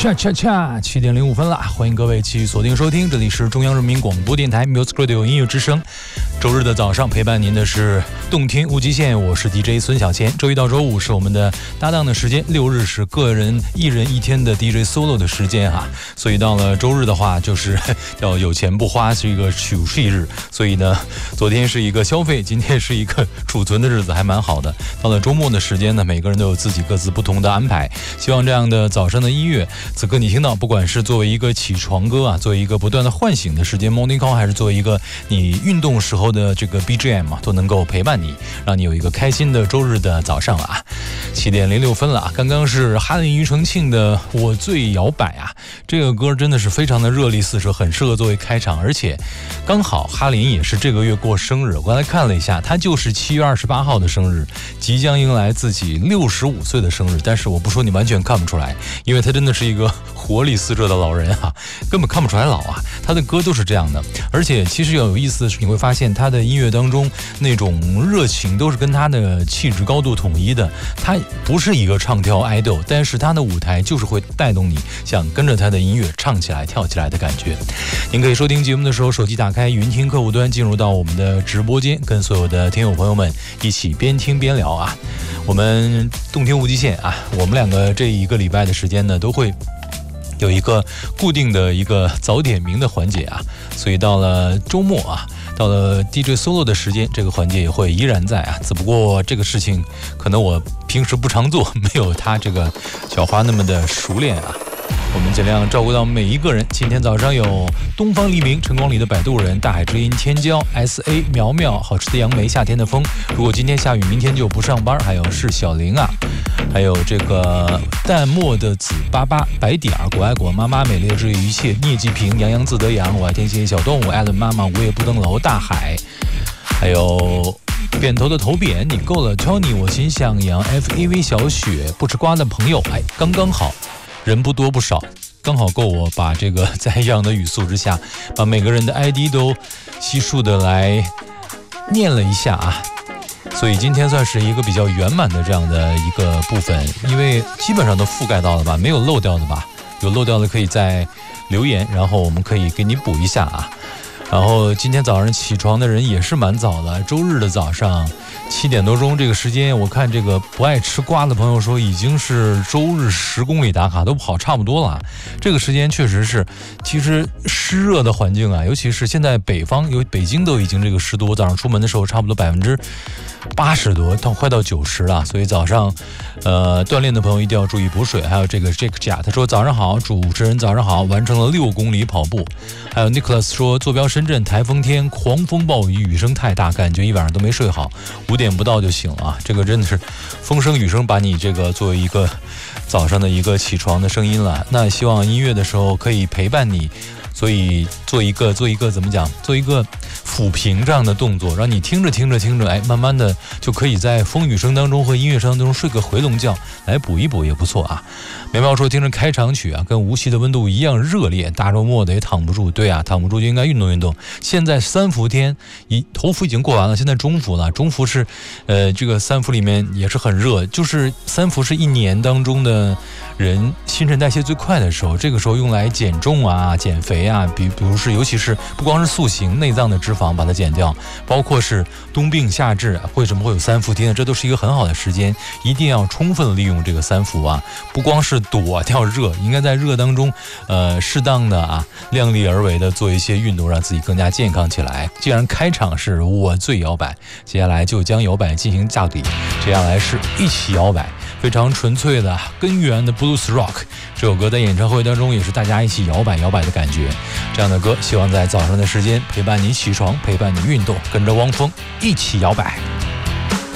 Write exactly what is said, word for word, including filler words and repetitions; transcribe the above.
恰恰恰，七点零五分了，欢迎各位继续锁定收听，这里是中央人民广播电台 Music Radio 音乐之声。周日的早上陪伴您的是动听无极限，我是 D J 孙小千。周一到周五是我们的搭档的时间，六日是个人一人一天的 D J solo 的时间哈。所以到了周日的话，就是要有钱不花，是一个储蓄日。所以呢，昨天是一个消费，今天是一个储存的日子，还蛮好的。到了周末的时间呢，每个人都有自己各自不同的安排。希望这样的早上的音乐，此刻你听到，不管是作为一个起床歌啊，作为一个不断的唤醒的时间 morning call， 还是作为一个你运动时候的这个 B G M 啊，都能够陪伴你，让你有一个开心的周日的早上了啊。七点零六分了啊，刚刚是哈林庾澄庆的《我最摇摆》啊，这个歌真的是非常的热力四射，很适合作为开场，而且刚好哈林也是这个月过生日，我刚才看了一下，他就是七月二十八号的生日，即将迎来自己六十五岁的生日。但是我不说你完全看不出来，因为他真的是一个活力四射的老人啊，根本看不出来老啊。他的歌都是这样的，而且其实要有意思的是，你会发现他的音乐当中那种热情都是跟他的气质高度统一的。他不是一个唱跳 idol， 但是他的舞台就是会带动你想跟着他的音乐唱起来跳起来的感觉。您可以收听节目的时候，手机打开云听客户端，进入到我们的直播间，跟所有的听友朋友们一起边听边聊啊。我们动听无极限啊，我们两个这一个礼拜的时间呢，都会有一个固定的一个早点名的环节啊，所以到了周末啊，到了 D J solo 的时间，这个环节也会依然在啊，只不过这个事情可能我平时不常做，没有他这个小花那么的熟练啊。我们尽量照顾到每一个人。今天早上有东方黎明、晨光里的摆渡人、大海之音、天骄、S A 苗苗、好吃的杨梅、夏天的风。如果今天下雨，明天就不上班。还有是小玲啊，还有这个淡漠的紫巴巴、白点儿、果爱果妈妈、美丽的治愈一切、聂继平、洋洋自得洋、我爱天蝎小动物、艾伦妈妈、午夜不登楼、大海，还有扁头的头扁，你够了 Tony， 我心向阳 F A V 小雪，不吃瓜的朋友，哎，刚刚好。人不多不少，刚好够我把这个在这样的语速之下，把每个人的 I D 都悉数的来念了一下啊。所以今天算是一个比较圆满的这样的一个部分，因为基本上都覆盖到了吧，没有漏掉的吧？有漏掉的可以再留言，然后我们可以给你补一下啊。然后今天早上起床的人也是蛮早的，周日的早上七点多钟这个时间，我看这个不爱吃瓜的朋友说已经是周日十公里打卡都跑差不多了。这个时间确实是，其实湿热的环境啊，尤其是现在北方，有北京都已经这个湿度，我早上出门的时候差不多百分之八十多，到快到九十了。所以早上，呃，锻炼的朋友一定要注意补水。还有这个 Jake 贾他说早上好，主持人早上好，完成了六公里跑步。还有 Nicholas 说坐标深圳，台风天，狂风暴雨，雨声太大，感觉一晚上都没睡好，五点不到就醒了啊！这个真的是风声雨声把你这个作为一个早上的一个起床的声音了。那希望音乐的时候可以陪伴你，所以做一个做一个怎么讲，做一个抚平这样的动作，让你听着听着听着，哎，慢慢的就可以在风雨声当中和音乐声当中睡个回笼觉，来补一补也不错啊。苗苗说听着开场曲啊，跟无锡的温度一样热烈，大周末的也躺不住。对啊，躺不住就应该运动运动。现在三伏天，一头伏已经过完了，现在中伏了。中伏是，呃，这个三伏里面也是很热，就是三伏是一年当中的人新陈代谢最快的时候，这个时候用来减重啊、减肥啊，比比如是尤其是不光是塑形，内脏的脂肪把它减掉，包括是冬病夏治，为什么会有三伏天？这都是一个很好的时间，一定要充分利用这个三伏啊，不光是躲掉热，应该在热当中，呃，适当的啊，量力而为的做一些运动，让自己更加健康起来。既然开场是我最摇摆，接下来就将摇摆进行架底，接下来是一起摇摆，非常纯粹的根源的 blues rock。这首歌在演唱会当中也是大家一起摇摆摇摆的感觉。这样的歌，希望在早上的时间陪伴你起床，陪伴你运动，跟着汪峰一起摇摆。